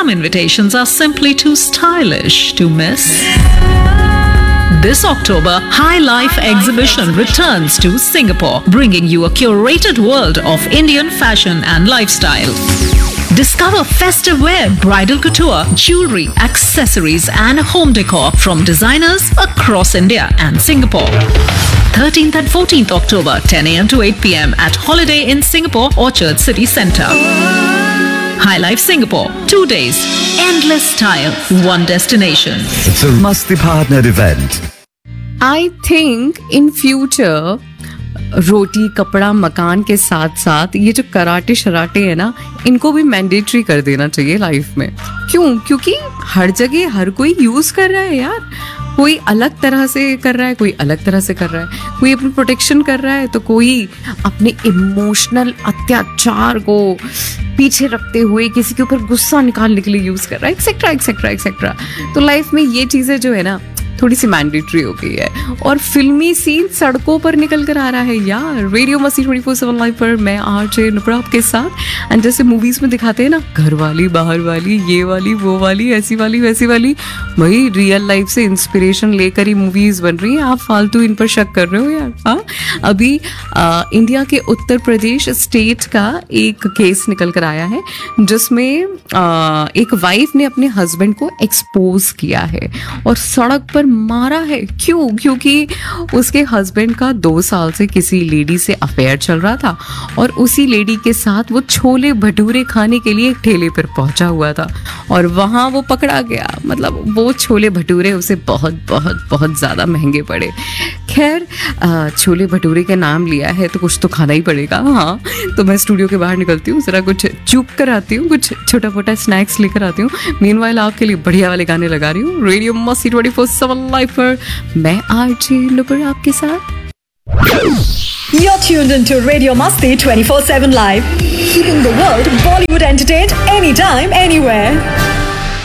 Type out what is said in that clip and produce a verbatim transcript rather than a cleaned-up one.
some invitations are simply too stylish to miss. This October, High Life Exhibition returns to Singapore, bringing you a curated world of Indian fashion and lifestyle. Discover festive wear, bridal couture, jewelry, accessories and home decor from designers across India and Singapore. thirteenth and fourteenth October, ten a m to eight p m at Holiday Inn Singapore, Orchard City Centre. High Life Singapore, two days, endless style, one destination. It's a Masti partnered event. I think in future रोटी कपड़ा मकान के साथ साथ ये जो karate शराटे है ना, इनको भी मैंडेटरी कर देना चाहिए लाइफ में। क्यों? क्योंकि हर जगह हर कोई यूज कर रहा है यार। कोई अलग तरह से कर रहा है, कोई अलग तरह से कर रहा है, कोई अपनी प्रोटेक्शन कर रहा है तो कोई अपने इमोशनल अत्याचार को पीछे रखते हुए किसी के ऊपर गुस्सा निकालने के लिए यूज कर रहा है, एक्सेट्रा एक्सेट्रा एक्सेट्रा। तो लाइफ में ये चीजें जो है ना थोड़ी सी मैंडेटरी हो गई है। और फिल्मी सीन सड़कों पर निकल कर आ रहा है यार। रेडियो मस्ती ट्वेंटी फोर सेवन लाइव पर मैं आरजे नुपुर आपके साथ। एंड जैसे मूवीज में दिखाते हैं ना, घर वाली बाहर वाली, ये वाली वो वाली, ऐसी वाली वैसी वाली, वही रियल लाइफ से इंस्पिरेशन लेकर ही मूवीज बन रही हैं। आप फालतू इन पर शक कर रहे हो यार। हाँ, अभी आ, इंडिया के उत्तर प्रदेश स्टेट का एक केस निकल कर आया है जिसमें आ, एक वाइफ ने अपने हस्बैंड को एक्सपोज किया है और सड़क पर मारा है। क्यों? क्योंकि उसके हस्बैंड का दो साल से किसी लेडी से अफेयर चल रहा था और उसी लेडी के साथ वो छोले भटूरे खाने के लिए एक ठेले पर पहुंचा हुआ था और वहां वो पकड़ा गया। मतलब वो छोले भटूरे उसे बहुत बहुत बहुत ज्यादा महंगे पड़े। खैर, छोले भटूरे के नाम लिया है तो कुछ तो खाना ही पड़ेगा। हाँ, तो मैं स्टूडियो के बाहर निकलती हूँ, जरा कुछ चुप कर आती हूँ, कुछ छोटा मोटा स्नैक्स लेकर आती हूँ। मीनवाइल आपके लिए बढ़िया वाले गाने लगा रही हूँ रेडियो मस्ती ट्वेंटी फोर सेवन लाइव पर मैं आरजे नुपुर आपके साथ। You're tuned into Radio Masti twenty four seven Live, keeping the world Bollywood entertained anytime, anywhere.